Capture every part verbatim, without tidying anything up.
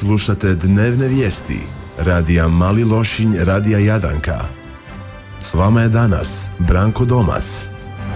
Slušate dnevne vijesti radija Mali Lošinj, radija Jadanka. S vama je danas Branko Domac.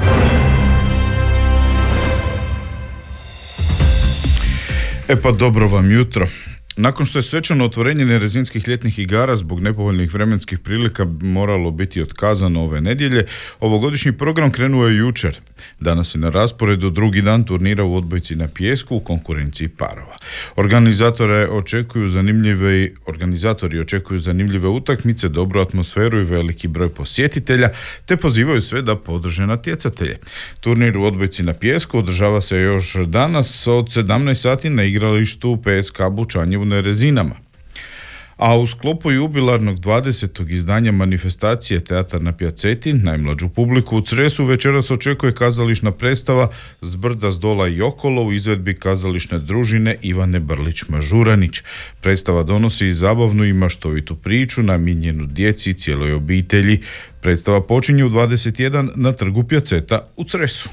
E pa dobro vam jutro. Nakon što je svečano otvorenje nerezinskih ljetnih igara zbog nepovoljnih vremenskih prilika moralo biti otkazano ove nedjelje, ovogodišnji program krenuo je jučer. Danas je na rasporedu drugi dan turnira u odbojci na pijesku u konkurenciji parova. Organizatore očekuju zanimljive, organizatori očekuju zanimljive utakmice, dobru atmosferu i veliki broj posjetitelja, te pozivaju sve da podrže natjecatelje. Turnir u odbojci na pijesku održava se još danas od sedamnaest sati na igralištu P S K Bučanje u Nerezinama. A u sklopu jubilarnog dvadesetog izdanja manifestacije Teatar na Pjaceti, najmlađu publiku u Cresu večeras očekuje kazališna predstava S brda, s dola i okolo u izvedbi kazališne družine Ivane Brlić-Mažuranić. Predstava donosi zabavnu i maštovitu priču namijenjenu djeci i cijeloj obitelji. Predstava počinje u dvadeset jedan na trgu Pjaceta u Cresu.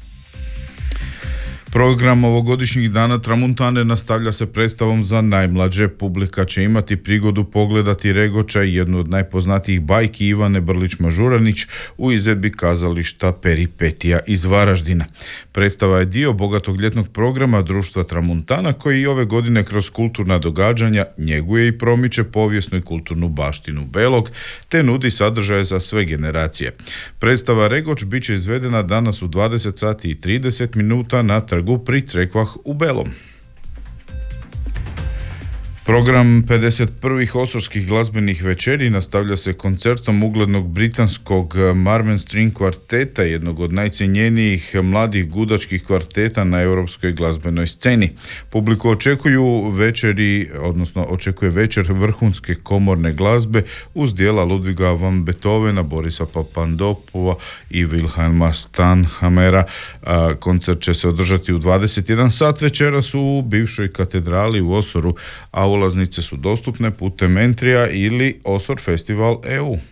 Program ovogodišnjih dana Tramuntane nastavlja se predstavom za najmlađe. Publika će imati prigodu pogledati Regoča i jednu od najpoznatijih bajki Ivane Brlić-Mažuranić u izvedbi kazališta Peripetija iz Varaždina. Predstava je dio bogatog ljetnog programa društva Tramuntana koji i ove godine kroz kulturna događanja njeguje i promiče povijesnu i kulturnu baštinu Belog te nudi sadržaje za sve generacije. Predstava Regoč bit će izvedena danas u dvadeset sati i trideset minuta na trgu pri Crekvah u Belom. Program pedeset prvih osorskih glazbenih večeri nastavlja se koncertom uglednog britanskog Marmen String kvarteta, jednog od najcijenjenijih mladih gudačkih kvarteta na europskoj glazbenoj sceni. Publiku očekuju večeri, odnosno očekuje večer vrhunske komorne glazbe uz djela Ludviga van Beethovena, Borisa Papandopova i Wilhelma Stanhamera. Koncert će se održati u dvadeset jedan sat večeras u bivšoj katedrali u Osoru, a ulaznice su dostupne putem Entrija ili Osor Festival E U.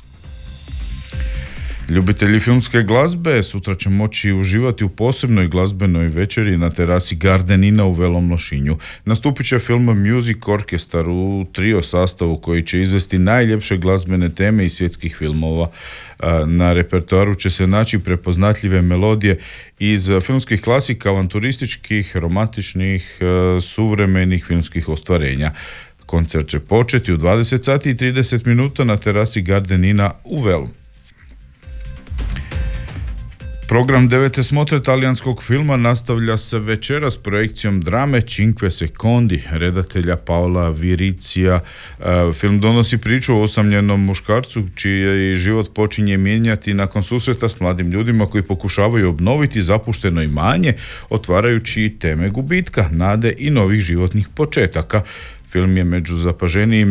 Ljubitelji filmske glazbe sutra će moći uživati u posebnoj glazbenoj večeri na terasi Garden Ina u Velom Lošinju. Nastupit će film Music Orchestar u trio sastavu koji će izvesti najljepše glazbene teme iz svjetskih filmova. Na repertoaru će se naći prepoznatljive melodije iz filmskih klasika, avanturističkih, romantičnih, suvremenih filmskih ostvarenja. Koncert će početi u dvadeset sati i trideset minuta na terasi Garden Ina u Velu. Program devete smotre talijanskog filma nastavlja se večera s projekcijom drame Cinque Secondi redatelja Paola Viricija. Film donosi priču o osamljenom muškarcu čiji život počinje mijenjati nakon susreta s mladim ljudima koji pokušavaju obnoviti zapušteno imanje, otvarajući teme gubitka, nade i novih životnih početaka. Film je među zapaženijim